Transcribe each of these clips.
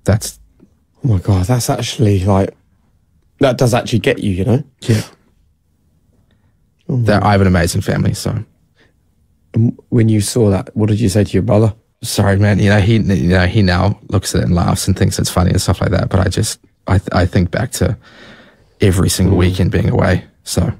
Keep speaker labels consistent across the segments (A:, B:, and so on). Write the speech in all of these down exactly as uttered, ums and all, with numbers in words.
A: that's...
B: Oh my God, that's actually like... That does actually get you, you know?
A: Yeah.
B: Oh
A: That I have an amazing family, so...
B: And when you saw that, what did you say to your brother?
A: Sorry, man. You know, he you know he now looks at it and laughs and thinks it's funny and stuff like that. But I just I th- I think back to every single
B: Mm.
A: weekend being away. So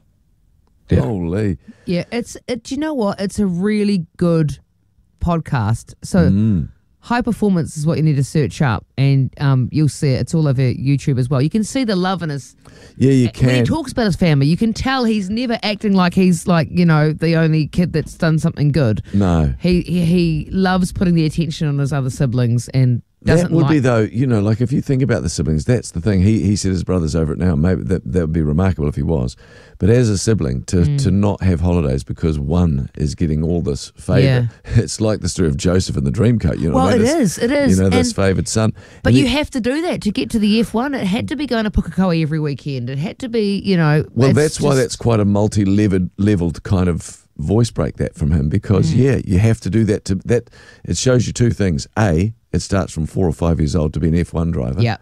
A: yeah,
C: Holy.
D: Yeah, it's it. Do you know what? It's a really good podcast. So
C: Mm.
D: High Performance is what you need to search up, and um, you'll see it. It's all over YouTube as well. You can see the love in his.
C: Yeah, you
D: When he
C: can.
D: talks about his family, you can tell he's never acting like he's like you know the only kid that's done something good.
C: No.
D: He he, he loves putting the attention on his other siblings and doesn't
C: That would
D: like.
C: be though, you know, like if you think about the siblings, that's the thing. He he said his brother's over it now. Maybe that that would be remarkable if he was. But as a sibling, to
D: Mm.
C: to not have holidays because one is getting all this favour,
D: Yeah.
C: it's like the story of Joseph and the Dreamcoat. You know,
D: Well,
C: what I mean?
D: it
C: This-
D: is, it is.
C: You know, this
D: And-
C: favoured son.
D: But
C: And
D: you
C: he-
D: have to do that to get to the F one. It had to be going to Pukekohe every weekend. It had to be, you know.
C: Well,
D: it's
C: that's why
D: just-
C: that's quite a multi-leveled leveled kind of voice break that from him because
D: Mm.
C: yeah, you have to do that to that. It shows you two things: A, it starts from four or five years old to be an F one driver.
D: Yeah.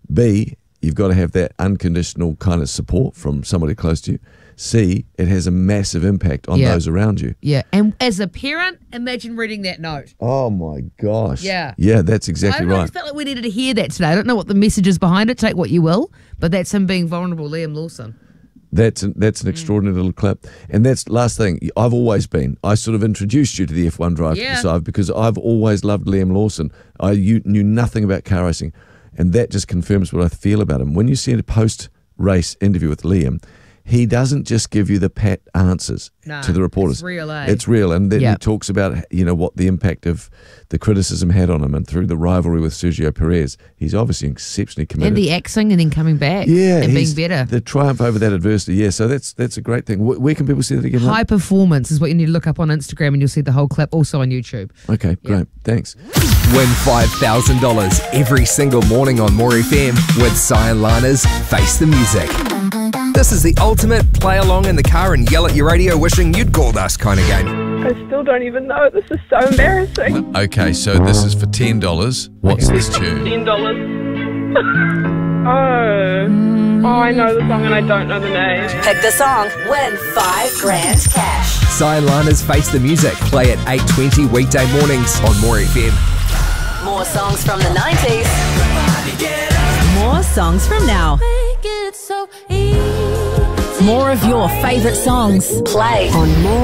C: B, you've got to have that unconditional kind of support from somebody close to you. C, it has a massive impact on
D: Yeah.
C: those around you.
D: Yeah, and as a parent, imagine reading that note.
C: Oh my gosh.
D: Yeah.
C: Yeah, that's exactly
D: I, don't know, I
C: right.
D: just felt like we needed to hear that today. I don't know what the message is behind it. Take what you will, but that's him being vulnerable, Liam Lawson.
C: That's an, that's an extraordinary little clip. And that's last thing. I've always been. I sort of introduced you to the F one drive
D: Yeah.
C: side because I've always loved Liam Lawson. I you, knew nothing about car racing, and that just confirms what I feel about him. When you see a post-race interview with Liam, he doesn't just give you the pat answers
D: No,
C: to the reporters.
D: it's real, eh?
C: It's real, and then
D: Yeah.
C: he talks about you know what the impact of the criticism had on him, and through the rivalry with Sergio Perez, he's obviously exceptionally committed.
D: And the axing and then coming back
C: yeah,
D: and being
C: he's-
D: better.
C: The triumph over that adversity. Yeah, so that's that's a great thing. Where, where can people see that again?
D: High Performance is what you need to look up on Instagram, and you'll see the whole clip also on YouTube.
C: Okay, great. Thanks.
E: Win five thousand dollars every single morning on More F M with Cyan Lana's Face the Music. This is the ultimate play along in the car and yell at your radio wishing you'd called us kind of game.
F: I still don't even know. This is so embarrassing.
C: Okay, so this is for ten dollars. What's this tune?
F: Ten dollars. oh, oh, I know the song and I don't know the name.
G: Pick the song, win five grand cash.
E: Cyan Lana's Face the Music. Play at eight twenty weekday mornings on More F M.
G: More songs from the nineties. More songs from now. More of your favourite songs. Play on More.